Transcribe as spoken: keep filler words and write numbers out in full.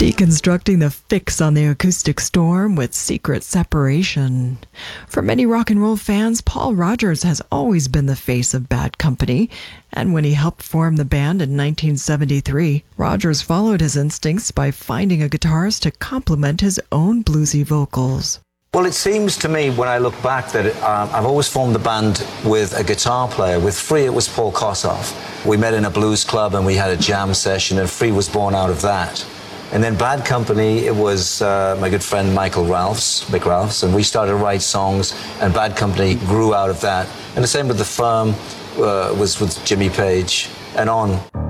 Deconstructing the fix on the acoustic storm with Secret Separation. For many rock and roll fans, Paul Rodgers has always been the face of Bad Company, and when he helped form the band in nineteen seventy-three, Rodgers followed his instincts by finding a guitarist to complement his own bluesy vocals. Well, it seems to me, when I look back, that uh, I've always formed the band with a guitar player. With Free, it was Paul Kossoff. We met in a blues club and we had a jam session, and Free was born out of that. And then Bad Company, it was uh, my good friend Michael Ralphs, Mick Ralphs, and we started to write songs, and Bad Company grew out of that. And the same with The Firm, uh, was with Jimmy Page, and on.